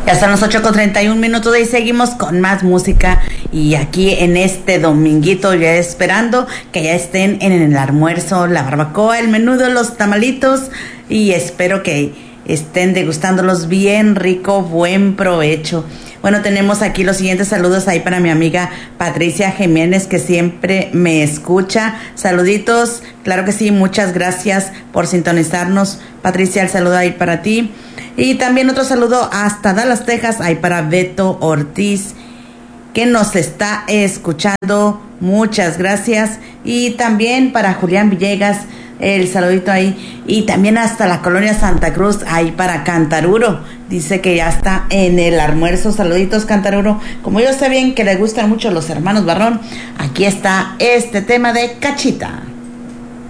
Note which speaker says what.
Speaker 1: Ya son las 8:31 y seguimos con más música. Y aquí en este dominguito, ya esperando que ya estén en el almuerzo, la barbacoa, el menudo, los tamalitos. Y espero que estén degustándolos bien rico, buen provecho. Bueno, tenemos aquí los siguientes saludos ahí para mi amiga Patricia Jiménez, que siempre me escucha. Saluditos, claro que sí, muchas gracias por sintonizarnos. Patricia, el saludo ahí para ti. Y también otro saludo hasta Dallas, Texas, ahí para Beto Ortiz, que nos está escuchando. Muchas gracias. Y también para Julián Villegas, el saludito ahí. Y también hasta la colonia Santa Cruz, ahí para Cantaruro. Dice que ya está en el almuerzo. Saluditos, Cantaruro. Como yo sé bien que le gustan mucho los hermanos Barrón, aquí está este tema de Cachita.